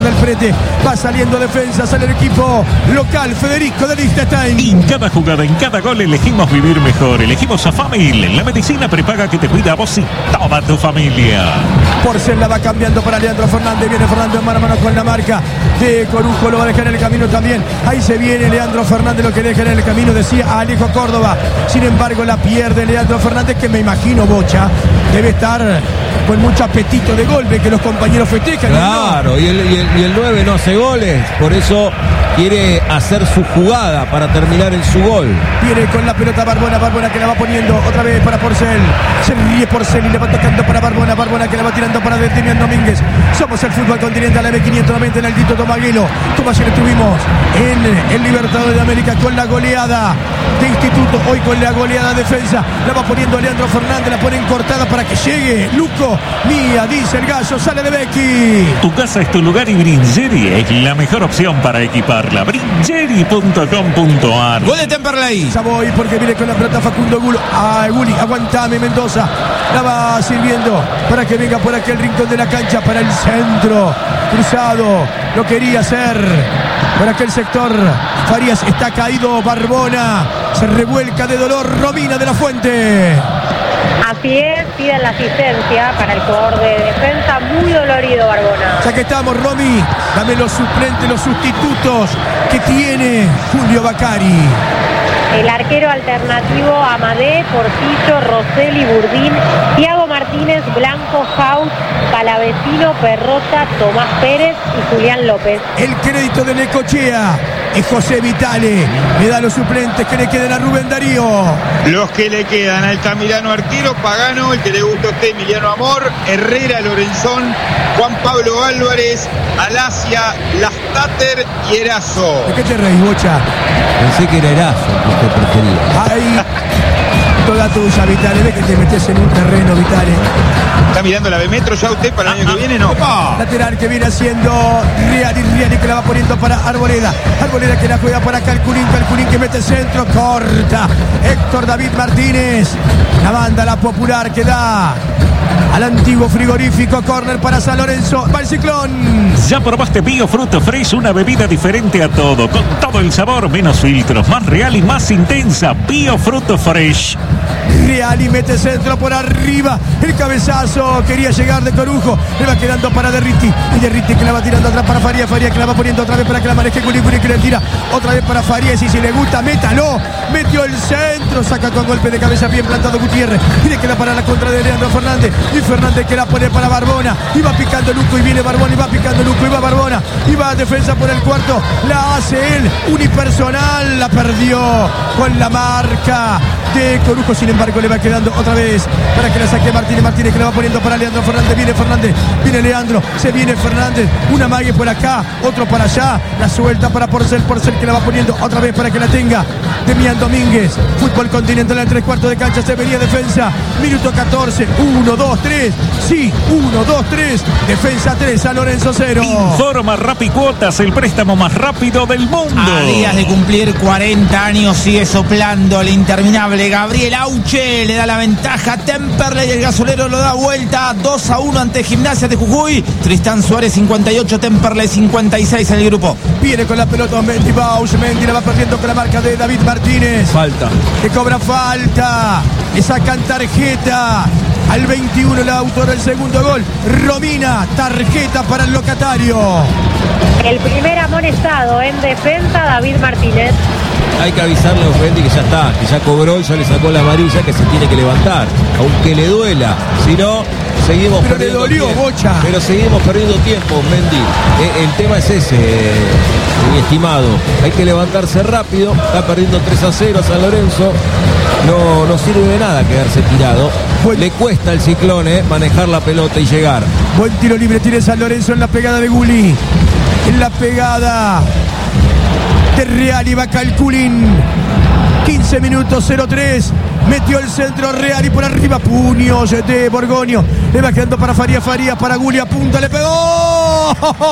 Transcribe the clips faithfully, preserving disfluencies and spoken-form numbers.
del frente. Va saliendo defensa, sale el equipo local. Federico de Liechtenstein. En cada jugada, en cada gol elegimos vivir mejor. Elegimos a Famil, la medicina prepaga que te cuida a vos y toda tu familia. Porcel la va cambiando para Leandro Fernández. Viene Fernández mano a mano con la marca de Corujo. Lo va a dejar en el camino también. Ahí se viene Leandro Fernández. Lo que deja en el camino decía Alejo Córdoba. Sin embargo la pierde Leandro Fernández, que me imagino, Bocha, debe estar con mucho apetito de gol, de que los compañeros festejan. Claro, ¿no? y, el, y, el, y el nueve no hace goles, por eso quiere hacer su jugada para terminar en su gol. Viene con la pelota Barbona, Barbona que la va poniendo otra vez para Porcel. Se ríe Porcel y le va tocando para Barbona, Barbona que la va tirando para Demian Domínguez. Somos el fútbol continental, M quinientos noventa en el Tito Tomaguelo, como ayer estuvimos en el Libertadores de América con la goleada de Instituto, hoy con la goleada defensa. La va poniendo Leandro Fernández, la pone cortada para que llegue Luco Mía, dice el gallo, sale de Becky. Tu casa es tu lugar y Bringeri es la mejor opción para equiparla. Bringeri punto com punto ar. Gol de Temperley. Ya voy porque viene con la pelota Facundo Gulo. Ah, Guli, aguantame Mendoza. La va sirviendo para que venga por aquel rincón de la cancha, para el centro. Cruzado, lo quería hacer por aquel sector. Farías, está caído Barbona. Se revuelca de dolor Romina de la Fuente. Así es, piden la asistencia para el jugador de defensa, muy dolorido Barbona. Ya que estamos, Romy, dame los suplentes, los sustitutos que tiene Julio Bacari. El arquero alternativo Amadé, Portillo, Rosselli, Burdín, Thiago Martínez, Blanco, Haus, Palavecino, Perrota, Tomás Pérez y Julián López. El crédito de Necochea es José Vitale. Le da los suplentes que le queden a Rubén Darío. Los que le quedan: Altamirano arquero, Pagano, el que le gusta a usted, Emiliano Amor, Herrera, Lorenzón, Juan Pablo Álvarez, Alasia, Lastater y Erazo. ¿De qué te reís, Bocha? Pensé que era Erazo que usted prefería. Ahí, toda tuya, Vitale. Ve que te metes en un terreno, Vitale. ¿Está mirando la B Metro ya usted para el año que viene? No. Lateral que viene haciendo Riani, Riani que la va poniendo para Arboleda. Arboleda que la juega para Calculín, Calculín que mete centro, corta. Héctor David Martínez. La banda, la popular que da al antiguo frigorífico. Córner para San Lorenzo. Va el Ciclón. Ya probaste Bio Fruto Fresh, una bebida diferente a todo, con todo el sabor, menos filtros, más real y más intensa. Bio Fruto Fresh. Reali mete centro por arriba. El cabezazo quería llegar de Corujo. Le va quedando para Derriti. Y Derriti que la va tirando atrás para Faría. Faría que la va poniendo otra vez para que la maneje Guli. Guli que le tira otra vez para Farías. Y si le gusta, métalo. Metió el centro. Saca con golpe de cabeza bien plantado Gutiérrez. Tiene que la para la contra de Leandro Fernández. Y Fernández que la pone para Barbona. Y va picando Luco. Y viene Barbona. Y va picando Luco. Y va Barbona. Y va a defensa por el cuarto. La hace él. Unipersonal. La perdió con la marca de Corujo. Sin embargo, le va quedando otra vez para que la saque Martínez. Martínez que la va poniendo para Leandro Fernández. Viene Fernández, viene Leandro, se viene Fernández. Una mague por acá, otro para allá. La suelta para Porcel, Porcel que la va poniendo otra vez para que la tenga Demian Domínguez. Fútbol continental en tres cuartos de cancha. Se venía defensa. Minuto catorce. uno, dos, tres. Sí, uno, dos, tres. Defensa tres, San Lorenzo cero. Informa Rapicuotas, el préstamo más rápido del mundo. A días de cumplir cuarenta años sigue soplando el interminable Gabriel Auche. Le da la ventaja a Temperley. El gasolero lo da vuelta. dos a uno ante Gimnasia de Jujuy. Tristán Suárez cincuenta y ocho, Temperley cincuenta y seis en el grupo. Viene con la pelota Mendy Bausch. Mendy la va perdiendo con la marca de David Martínez. Falta. Que cobra falta. Le sacan tarjeta. Al veintiuno el autor del segundo gol. Romina, tarjeta para el locatario. El primer amonestado en defensa, David Martínez. Hay que avisarle a Ofendi que ya está, que ya cobró y ya le sacó la amarilla, que se tiene que levantar, aunque le duela. Si no, seguimos Pero perdiendo le dolió, tiempo. Bocha. Pero seguimos perdiendo tiempo, Mendy. Eh, el tema es ese, eh, mi estimado. Hay que levantarse rápido. Está perdiendo tres a cero San Lorenzo. No, no sirve de nada quedarse tirado. Buen... Le cuesta al Ciclón eh, manejar la pelota y llegar. Buen tiro libre tiene San Lorenzo en la pegada de Guli. En la pegada de Real y va Calculín. quince minutos, cero tres. Metió el centro Real y por arriba puños de Borgoño. Le va quedando para Faría, Faría, para Guli, apunta, le pegó.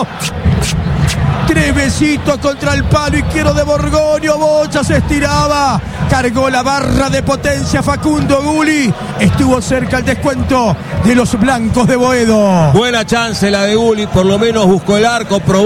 Tres besitos contra el palo izquierdo de Borgoño. Bocha se estiraba. Cargó la barra de potencia Facundo Guli. Estuvo cerca el descuento de los blancos de Boedo. Buena chance la de Guli, por lo menos buscó el arco, probó.